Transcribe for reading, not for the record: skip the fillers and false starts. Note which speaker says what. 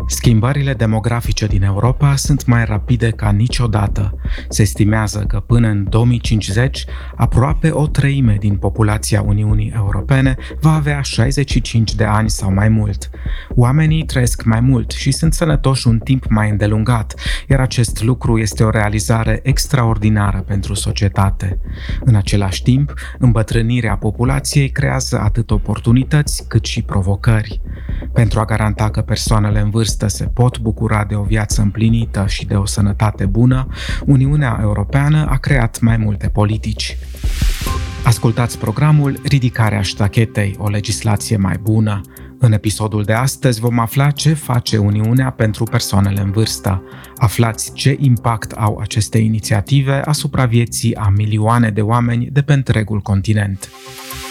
Speaker 1: Schimbările demografice din Europa sunt mai rapide ca niciodată. Se estimează că până în 2050, aproape o treime din populația Uniunii Europene va avea 65 de ani sau mai mult. Oamenii trăiesc mai mult și sunt sănătoși un timp mai îndelungat, iar acest lucru este o realizare extraordinară pentru societate. În același timp, îmbătrânirea populației creează atât oportunități cât și provocări. Pentru a garanta că persoanele în vârstă se pot bucura de o viață împlinită și de o sănătate bună, Uniunea Europeană a creat mai multe politici. Ascultați programul Ridicarea ștachetei, o legislație mai bună. În episodul de astăzi vom afla ce face Uniunea pentru persoanele în vârstă. Aflați ce impact au aceste inițiative asupra vieții a milioane de oameni de pe întregul continent.